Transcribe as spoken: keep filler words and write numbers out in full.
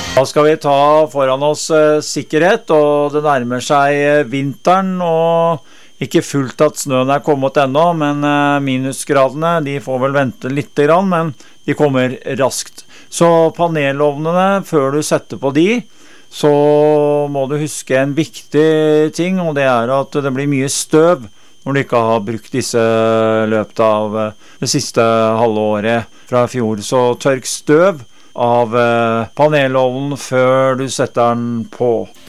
Da skal vi ta foran oss eh, sikkerhet, og det nærmer seg eh, vinteren, og ikke fullt at snøen er kommet ennå, men eh, minusgradene, de får vel vente litt grann, men de kommer raskt. Så panelovnene, før du setter på de, så må du huske en viktig ting, og det er at det blir mye støv når du ikke har brukt disse løpet av eh, det siste halve året fra fjor. Så tørk støv av panelovnen før du setter den på.